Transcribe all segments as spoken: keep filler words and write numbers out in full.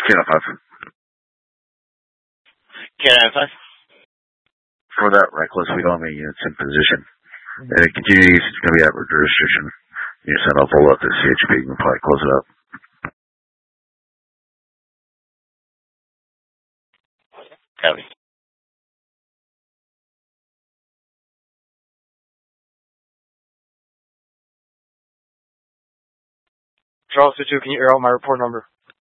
K nine five. K nine five. For that reckless, we don't have any units in position. And it continues, it's going to be at restriction. You send off all up to C H P, you can probably close it up. Copy. Charles two, can you air out my report number?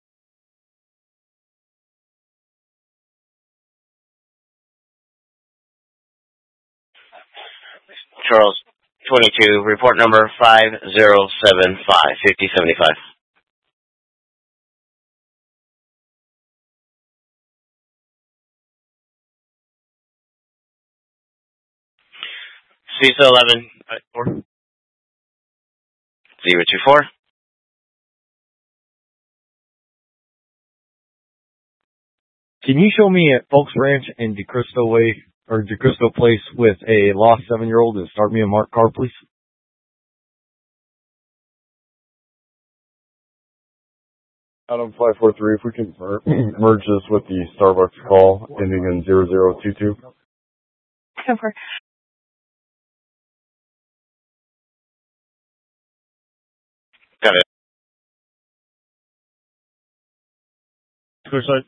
Charles twenty-two, report number five zero seven five, fifty seventy-five. C I S O eleven, four. zero two four. Can you show me at Folks Ranch and DeCristo Way, or DeCristo Place with a lost seven-year-old and start me a marked car, please? Adam five four three, if we can mer- merge this with the Starbucks call ending in zero zero two two. Over. Got it. Clear side.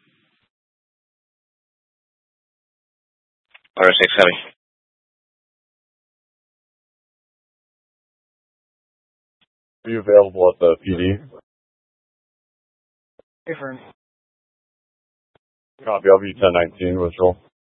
R six, copy. Are you available at the P D? Hey, friend. Copy, I'll be ten nineteen, withdrawal.